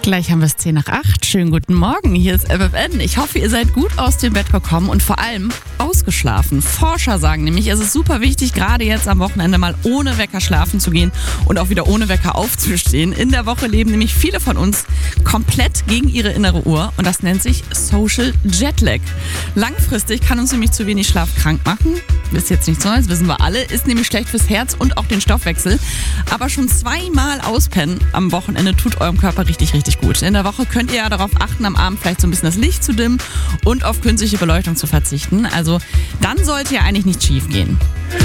Gleich haben wir es 7:50. Schönen guten Morgen, hier ist FFN. Ich hoffe, ihr seid gut aus dem Bett gekommen und vor allem ausgeschlafen. Forscher sagen nämlich, es ist super wichtig, gerade jetzt am Wochenende mal ohne Wecker schlafen zu gehen und auch wieder ohne Wecker aufzustehen. In der Woche leben nämlich viele von uns komplett gegen ihre innere Uhr und das nennt sich Social Jetlag. Langfristig kann uns nämlich zu wenig Schlaf krank machen. Ist jetzt nichts Neues, wissen wir alle. Ist nämlich schlecht fürs Herz und auch den Stoffwechsel. Aber schon 2-mal auspennen am Wochenende tut eurem Körper richtig gut. In der Woche könnt ihr ja darauf achten, am Abend vielleicht so ein bisschen das Licht zu dimmen und auf künstliche Beleuchtung zu verzichten. Also dann sollte ja eigentlich nichts schief gehen.